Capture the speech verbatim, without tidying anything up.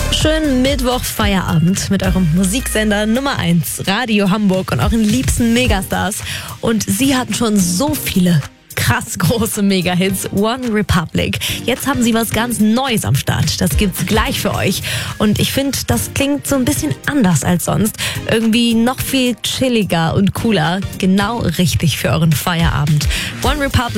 Schönen Mittwoch-Feierabend mit eurem Musiksender Nummer eins, Radio Hamburg und euren liebsten Megastars. Und sie hatten schon so viele krass große Mega-Hits. One Republic. Jetzt haben sie was ganz Neues am Start. Das gibt's gleich für euch. Und ich finde, das klingt so ein bisschen anders als sonst. Irgendwie noch viel chilliger und cooler. Genau richtig für euren Feierabend. One Republic